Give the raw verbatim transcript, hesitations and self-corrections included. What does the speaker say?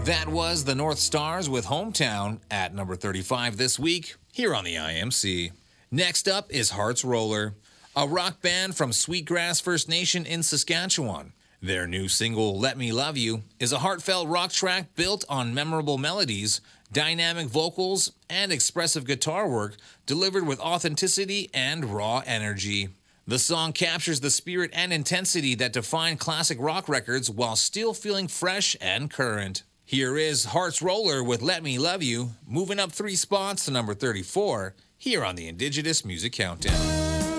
That was the North Stars with Hometown at number thirty-five this week here on the I M C. Next up is Hearts Roller, a rock band from Sweetgrass First Nation in Saskatchewan. Their new single, Let Me Love You, is a heartfelt rock track built on memorable melodies, dynamic vocals, and expressive guitar work delivered with authenticity and raw energy. The song captures the spirit and intensity that define classic rock records while still feeling fresh and current. Here is Hearts Roller with Let Me Love You, moving up three spots to number thirty-four here on the Indigenous Music Countdown.